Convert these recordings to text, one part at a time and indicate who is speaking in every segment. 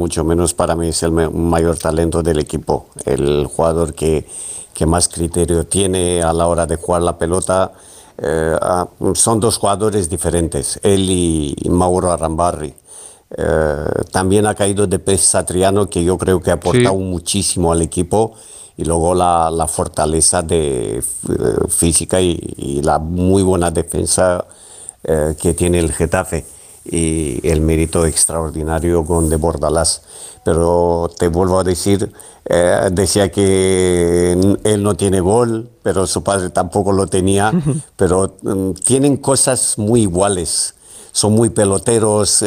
Speaker 1: mucho menos para mí es el mayor talento del equipo, el jugador que más criterio tiene a la hora de jugar la pelota. Son dos jugadores diferentes, él y Mauro Arambarri. También ha caído de Pez Satriano, que yo creo que ha aportado muchísimo al equipo, y luego la fortaleza física y la muy buena defensa que tiene el Getafe, y el mérito extraordinario con de Bordalás. Pero te vuelvo a decir, decía que él no tiene gol, pero su padre tampoco lo tenía, pero tienen cosas muy iguales. Son muy peloteros,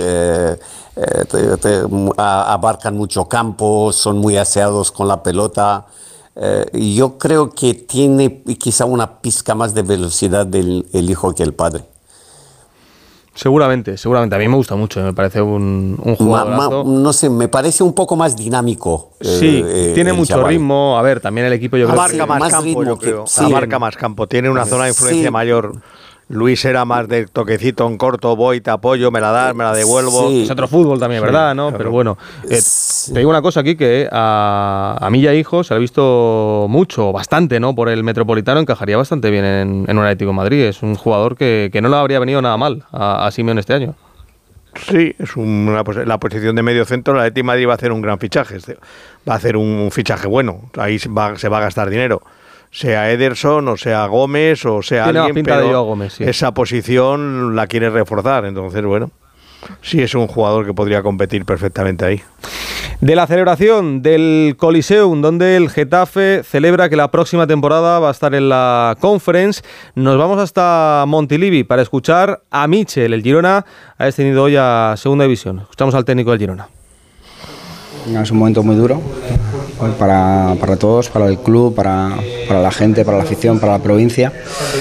Speaker 1: abarcan mucho campo, son muy aseados con la pelota. Y yo creo que tiene quizá una pizca más de velocidad el hijo que el padre.
Speaker 2: Seguramente. A mí me gusta mucho, me parece un jugadorazo.
Speaker 1: No sé, me parece un poco más dinámico.
Speaker 2: Sí, tiene mucho
Speaker 1: chaval.
Speaker 2: ritmo. A ver, también el equipo yo creo que...
Speaker 3: Abarca más campo, yo creo. Abarca más campo, tiene una zona de influencia mayor. Luis era más de toquecito en corto, voy, te apoyo, me la das, me la devuelvo.
Speaker 2: Es otro fútbol también, ¿verdad? ¿No? Claro. Pero bueno, te digo una cosa aquí, que a mí y a Hijo se ha visto mucho, bastante, ¿no? Por el Metropolitano encajaría bastante bien en un Atlético de Madrid. Es un jugador que no le habría venido nada mal a Simeone este año.
Speaker 3: Sí, es la posición de medio centro. El Atlético de Madrid va a hacer un gran fichaje. Va a hacer un fichaje bueno. Ahí se va a gastar dinero. Sea Ederson, o sea Gómez, o sea
Speaker 2: tiene
Speaker 3: alguien,
Speaker 2: pinta
Speaker 3: pero
Speaker 2: de Gómez, sí.
Speaker 3: Esa posición la quiere reforzar. Entonces, bueno, sí es un jugador que podría competir perfectamente ahí.
Speaker 2: De la celebración del Coliseum, donde el Getafe celebra que la próxima temporada va a estar en la Conference, nos vamos hasta Montilivi para escuchar a Michel. El Girona ha descendido hoy a Segunda División. Escuchamos al técnico del Girona.
Speaker 4: Es un momento muy duro para todos, para el club, para la gente, para la afición, para la provincia.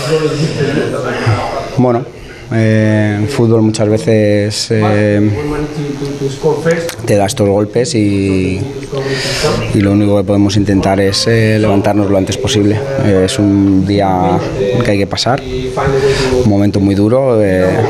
Speaker 4: Bueno, en fútbol muchas veces te da estos golpes y lo único que podemos intentar es levantarnos lo antes posible. Es un día que hay que pasar, un momento muy duro.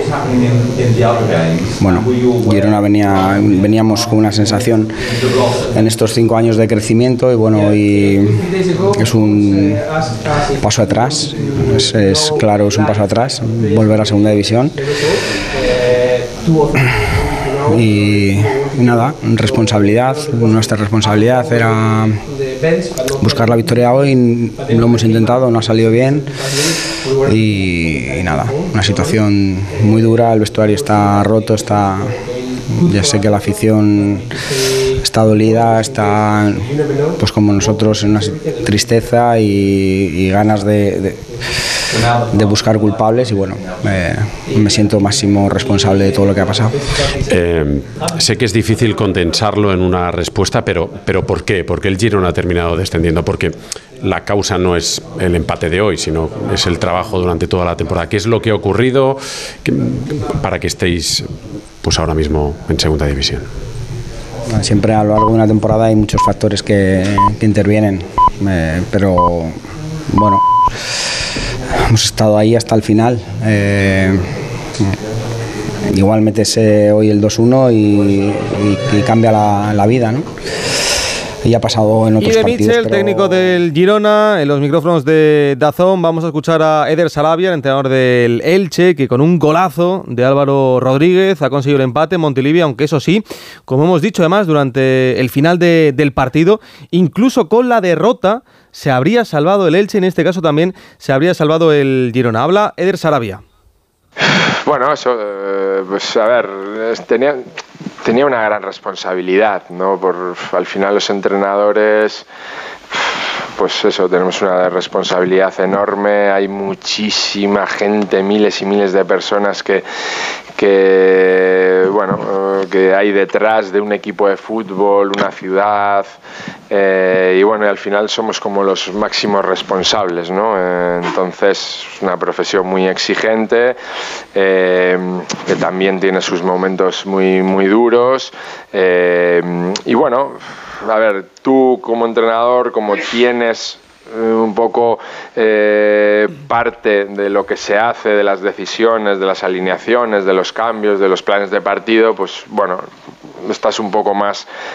Speaker 4: Bueno, Girona veníamos con una sensación en estos 5 años de crecimiento y bueno, y es un paso atrás, es claro, es un paso atrás, volver a Segunda División. Y nada, nuestra responsabilidad era buscar la victoria hoy, lo hemos intentado, no ha salido bien y nada, una situación muy dura, el vestuario está roto, ya sé que la afición está dolida, está pues como nosotros en una tristeza y ganas de buscar culpables y bueno, me siento máximo responsable de todo lo que ha pasado.
Speaker 5: Sé que es difícil condensarlo en una respuesta, pero ¿por qué? ¿Por qué el Girona ha terminado descendiendo? Porque la causa no es el empate de hoy, sino es el trabajo durante toda la temporada. ¿Qué es lo que ha ocurrido para que estéis pues ahora mismo en Segunda División?
Speaker 4: Siempre a lo largo de una temporada hay muchos factores que intervienen, pero bueno, hemos estado ahí hasta el final. Igual metes hoy el 2-1 y cambia la vida, ¿no? Y ha pasado en otros partidos.
Speaker 2: Y de Michel, técnico del Girona, en los micrófonos de DAZN vamos a escuchar a Eder Sarabia, el entrenador del Elche, que con un golazo de Álvaro Rodríguez ha conseguido el empate en Montilivi, aunque eso sí, como hemos dicho además durante el final del partido, incluso con la derrota se habría salvado el Elche, en este caso también se habría salvado el Girona. Habla Eder Sarabia.
Speaker 6: Bueno, eso, pues a ver, tenía una gran responsabilidad, ¿no? Al final los entrenadores, pues eso, tenemos una responsabilidad enorme, hay muchísima gente, miles y miles de personas que hay detrás de un equipo de fútbol, una ciudad, y bueno, y al final somos como los máximos responsables, ¿no? Entonces es una profesión muy exigente, que también tiene sus momentos muy, muy duros, y bueno, a ver, tú como entrenador, como tienes un poco parte de lo que se hace, de las decisiones, de las alineaciones, de los cambios, de los planes de partido, pues bueno, estás un poco más